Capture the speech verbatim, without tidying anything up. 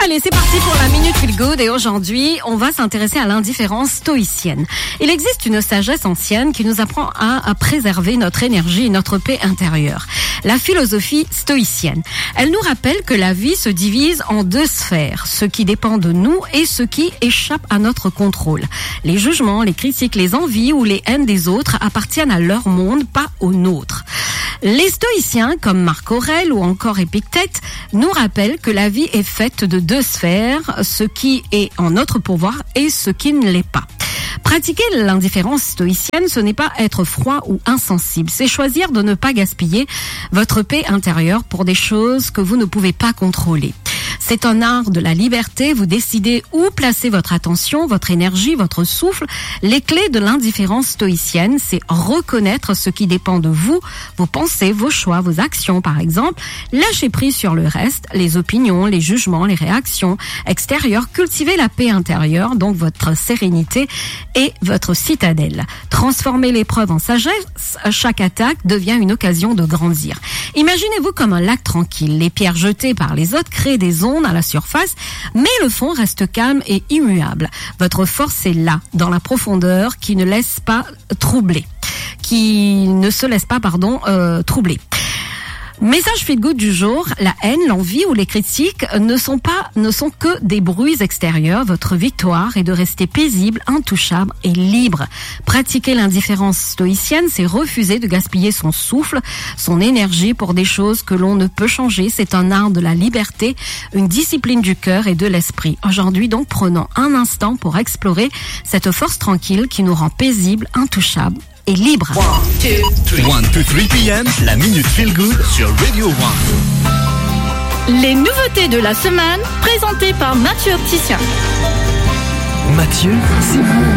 Allez, c'est parti pour la Minute Feel Good et aujourd'hui, on va s'intéresser à l'indifférence stoïcienne. Il existe une sagesse ancienne qui nous apprend à, à préserver notre énergie et notre paix intérieure. La philosophie stoïcienne. Elle nous rappelle que la vie se divise en deux sphères, ce qui dépend de nous et ce qui échappe à notre contrôle. Les jugements, les critiques, les envies ou les haines des autres appartiennent à leur monde, pas au nôtre. Les stoïciens, comme Marc Aurèle ou encore Épictète, nous rappellent que la vie est faite de deux sphères, ce qui est en notre pouvoir et ce qui ne l'est pas. Pratiquer l'indifférence stoïcienne, ce n'est pas être froid ou insensible, c'est choisir de ne pas gaspiller votre paix intérieure pour des choses que vous ne pouvez pas contrôler. C'est un art de la liberté, vous décidez où placer votre attention, votre énergie, votre souffle. Les clés de l'indifférence stoïcienne, c'est reconnaître ce qui dépend de vous, vos pensées, vos choix, vos actions par exemple. Lâcher prise sur le reste, les opinions, les jugements, les réactions extérieures. Cultiver la paix intérieure, donc votre sérénité et votre citadelle. Transformer l'épreuve en sagesse, chaque attaque devient une occasion de grandir. Imaginez-vous comme un lac tranquille. Les pierres jetées par les autres créent des ondes à la surface, mais le fond reste calme et immuable. Votre force est là, dans la profondeur, qui ne laisse pas troubler, qui ne se laisse pas, pardon, euh, troubler. Message feel good du jour, la haine, l'envie ou les critiques ne sont pas, ne sont que des bruits extérieurs. Votre victoire est de rester paisible, intouchable et libre. Pratiquer l'indifférence stoïcienne, c'est refuser de gaspiller son souffle, son énergie pour des choses que l'on ne peut changer. C'est un art de la liberté, une discipline du cœur et de l'esprit. Aujourd'hui donc, prenons un instant pour explorer cette force tranquille qui nous rend paisibles, intouchables et libre. one to three p.m. La Minute Feel Good sur Radio One. Les nouveautés de la semaine présentées par Mathieu Opticien. Mathieu, c'est bon.